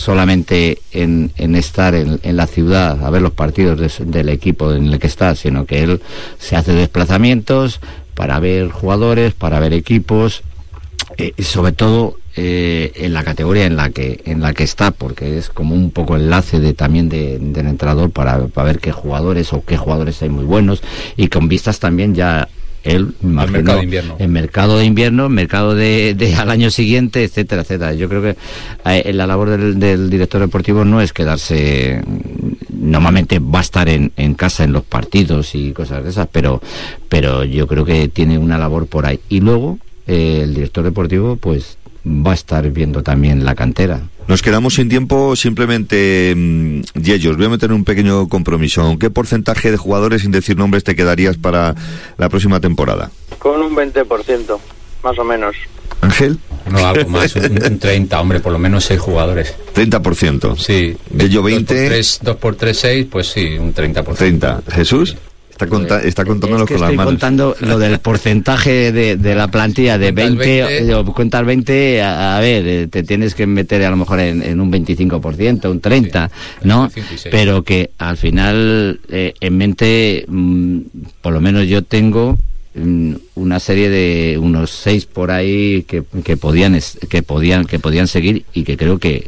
solamente en estar en la ciudad a ver los partidos del equipo en el que está, sino que él se hace desplazamientos para ver jugadores, para ver equipos, y sobre todo en la categoría en la que está, porque es como un poco enlace también del entrenador para ver qué jugadores hay muy buenos, y con vistas también ya el mercado de invierno, mercado de al año siguiente, etcétera, etcétera. Yo creo que la labor del director deportivo no es quedarse, normalmente va a estar en casa en los partidos y cosas de esas, pero yo creo que tiene una labor por ahí. Y luego el director deportivo pues va a estar viendo también la cantera. Nos quedamos sin tiempo, simplemente, Yellos, voy a meter un pequeño compromiso. ¿Con qué porcentaje de jugadores, sin decir nombres, te quedarías para la próxima temporada? Con un 20%, más o menos. ¿Ángel? No, algo más, un 30, hombre, por lo menos 6 jugadores. 30%. Sí. Yello 20. 2 por 3, 6, pues sí, un 30%. 30. ¿Jesús? Está contándonos con las manos. Estoy contando lo del porcentaje de la plantilla de 20, cuentas 20, a ver, te tienes que meter a lo mejor en un 25%, un 30%, sí, ¿no? 26. Pero que al final en mente, por lo menos yo tengo una serie de unos 6 por ahí que podían seguir, y que creo que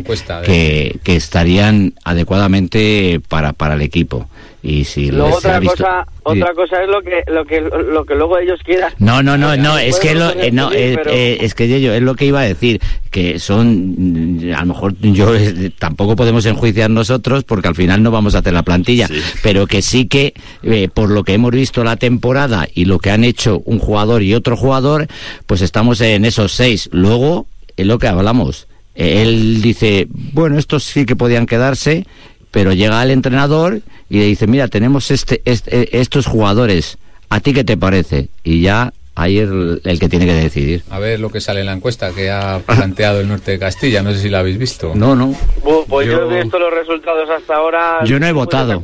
estarían adecuadamente para el equipo. Y si luego otra cosa es lo que luego ellos quieran. No, es que es que Yello, es lo que iba a decir, que son, a lo mejor tampoco podemos enjuiciar nosotros, porque al final no vamos a hacer la plantilla, sí. Pero que sí que por lo que hemos visto la temporada y lo que han hecho un jugador y otro jugador, pues estamos en esos 6. Luego, es lo que hablamos, él dice, bueno, estos sí que podían quedarse, pero llega el entrenador y le dice, mira, tenemos estos jugadores, ¿a ti qué te parece? Y ya ahí es el que tiene que decidir. A ver lo que sale en la encuesta que ha planteado el Norte de Castilla, no sé si la habéis visto. No. Pues yo he visto los resultados hasta ahora. Yo no he votado.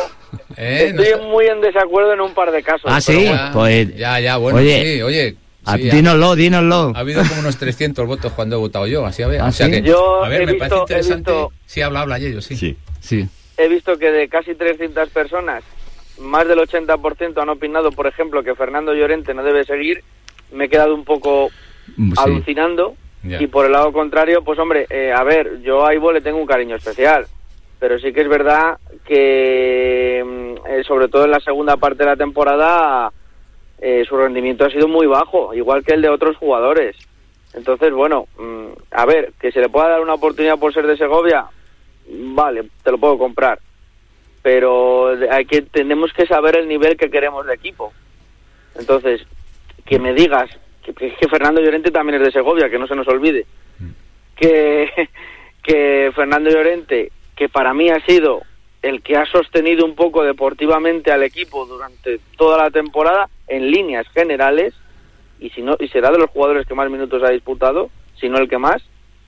Estoy muy en desacuerdo en un par de casos. Ah, sí, ya, pues... Ya, bueno, oye, sí, dínoslo. Ha habido como unos 300 votos cuando he votado yo, así a ver. O sea ¿sí? que, yo a ver, me parece interesante. Sí, habla, Yello, sí. He visto que de casi 300 personas, más del 80% han opinado, por ejemplo, que Fernando Llorente no debe seguir. Me he quedado un poco alucinando. Yeah. Y por el lado contrario, pues hombre, a ver, yo a Ivo le tengo un cariño especial, pero sí que es verdad que sobre todo en la segunda parte de la temporada su rendimiento ha sido muy bajo, igual que el de otros jugadores. Entonces, bueno, a ver, que se le pueda dar una oportunidad por ser de Segovia, vale, te lo puedo comprar, pero tenemos que saber el nivel que queremos de equipo. Entonces, que me digas que Fernando Llorente también es de Segovia, que no se nos olvide, que Fernando Llorente, que para mí ha sido el que ha sostenido un poco deportivamente al equipo durante toda la temporada en líneas generales, y será de los jugadores que más minutos ha disputado, si no el que más,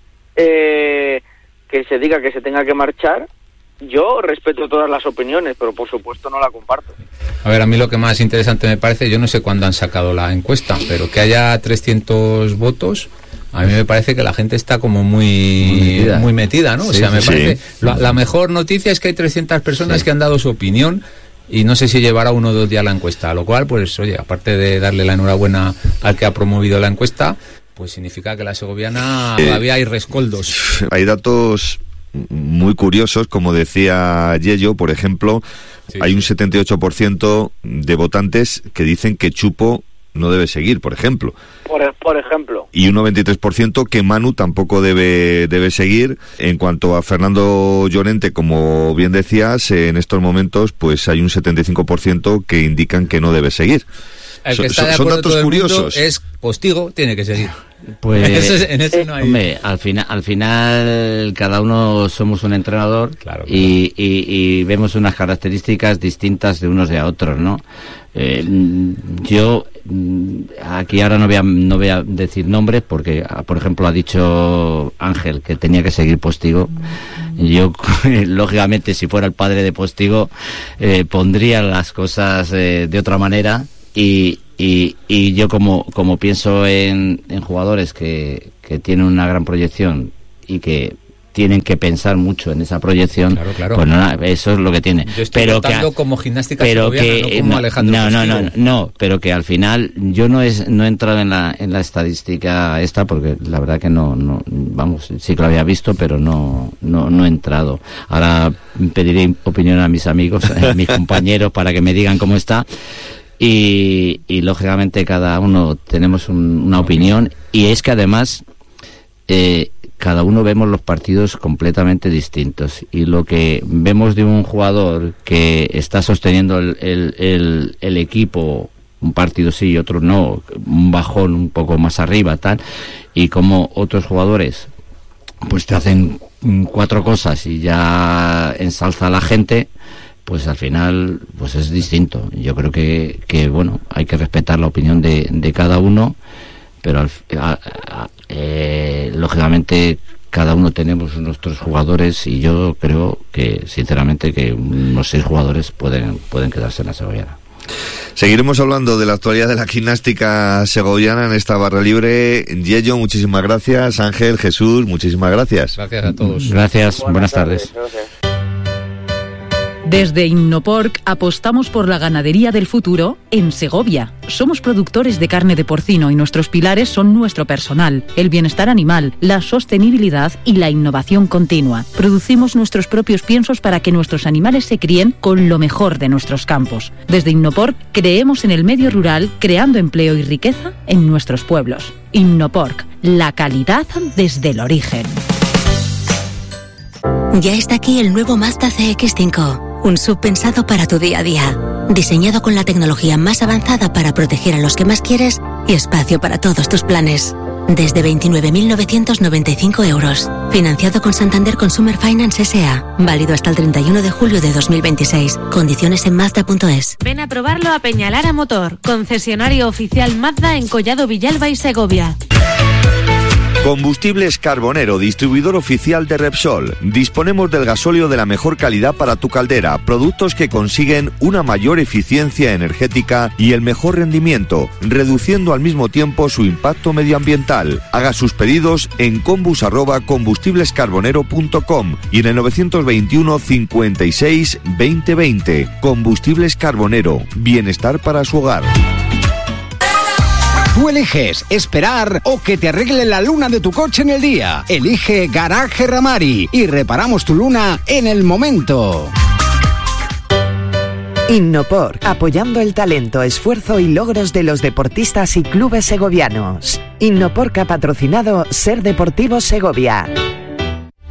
que se diga que se tenga que marchar. Yo respeto todas las opiniones, pero por supuesto no la comparto. A ver, a mí lo que más interesante me parece, yo no sé cuándo han sacado la encuesta, pero que haya 300 votos, a mí me parece que la gente está como muy metida, ¿no? Sí, o sea, me parece... La mejor noticia es que hay 300 personas que han dado su opinión, y no sé si llevará 1 o 2 días la encuesta, lo cual, pues, oye, aparte de darle la enhorabuena al que ha promovido la encuesta, pues significa que la segoviana todavía hay rescoldos. Hay datos muy curiosos, como decía Yello, por ejemplo, hay un 78% de votantes que dicen que Chupo no debe seguir, por ejemplo. Por ejemplo. Y un 93% que Manu tampoco debe seguir. En cuanto a Fernando Llorente, como bien decías, en estos momentos pues hay un 75% que indican que no debe seguir. El que está de acuerdo, son datos curiosos. Es Postigo, tiene que seguir. Pues en ese no hay... Hombre, al final cada uno somos un entrenador, claro. Y vemos unas características distintas de unos de a otros, ¿no? Yo aquí ahora no voy a decir nombres, porque por ejemplo ha dicho Ángel que tenía que seguir Postigo. Yo lógicamente, si fuera el padre de Postigo, pondría las cosas de otra manera. Y yo como pienso en jugadores que tienen una gran proyección y que tienen que pensar mucho en esa proyección. Claro. Pues no, eso es lo que tiene. Yo estoy votando como Gimnástica Segoviana, no como Alejandro. No, pero que al final yo no he entrado en la estadística esta, porque la verdad que no, vamos, sí que lo había visto, pero no he entrado. Ahora pediré opinión a mis amigos, a mis compañeros, para que me digan cómo está. Y lógicamente cada uno tenemos una opinión, y es que además cada uno vemos los partidos completamente distintos, y lo que vemos de un jugador que está sosteniendo el equipo, un partido sí y otro no, un bajón un poco más arriba, tal, y como otros jugadores pues te hacen 4 cosas y ya ensalza a la gente, pues al final pues es distinto. Yo creo que bueno, hay que respetar la opinión de cada uno, pero lógicamente cada uno tenemos nuestros jugadores, y yo creo que sinceramente que unos 6 jugadores pueden quedarse en la Segoviana. Seguiremos hablando de la actualidad de la gimnástica segoviana en esta barra libre. Yello, muchísimas gracias. Ángel, Jesús, muchísimas gracias. Gracias a todos. Gracias, buenas tardes. Gracias. Desde Innoporc apostamos por la ganadería del futuro en Segovia. Somos productores de carne de porcino y nuestros pilares son nuestro personal, el bienestar animal, la sostenibilidad y la innovación continua. Producimos nuestros propios piensos para que nuestros animales se críen con lo mejor de nuestros campos. Desde Innoporc creemos en el medio rural, creando empleo y riqueza en nuestros pueblos. Innoporc, la calidad desde el origen. Ya está aquí el nuevo Mazda CX-5. Un SUV pensado para tu día a día. Diseñado con la tecnología más avanzada para proteger a los que más quieres y espacio para todos tus planes. Desde 29.995 euros. Financiado con Santander Consumer Finance S.A. Válido hasta el 31 de julio de 2026. Condiciones en Mazda.es. Ven a probarlo a Peñalara Motor, concesionario oficial Mazda en Collado Villalba y Segovia. Combustibles Carbonero, distribuidor oficial de Repsol. Disponemos del gasóleo de la mejor calidad para tu caldera, productos que consiguen una mayor eficiencia energética y el mejor rendimiento, reduciendo al mismo tiempo su impacto medioambiental. Haga sus pedidos en combus@combustiblescarbonero.com y en el 921 56 2020. Combustibles Carbonero, bienestar para su hogar. Tú eliges esperar o que te arregle la luna de tu coche en el día. Elige Garaje Ramari y reparamos tu luna en el momento. Innoporc, apoyando el talento, esfuerzo y logros de los deportistas y clubes segovianos. Innoporc ha patrocinado Ser Deportivo Segovia.